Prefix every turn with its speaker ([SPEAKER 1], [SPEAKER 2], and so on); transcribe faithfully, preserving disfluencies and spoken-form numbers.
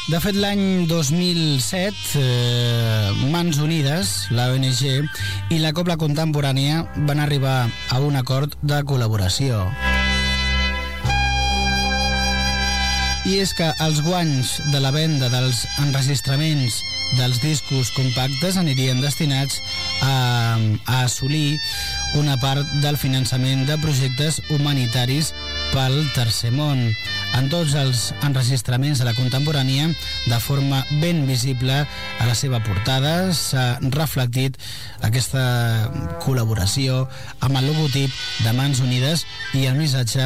[SPEAKER 1] De fet, l'any dos mil set, eh, Mans Unides, la O N G, i la Cobla Contemporània van arribar a un acord de col·laboració. I és que els guanys de la venda dels enregistraments dels discos compactes anirien destinats a, a assolir una part del finançament de projectes humanitaris pel Tercer Món. En tots els enregistraments de la contemporània, de forma ben visible a la seva portada, s'ha reflectit aquesta col·laboració amb el logotip de Mans Unides i el missatge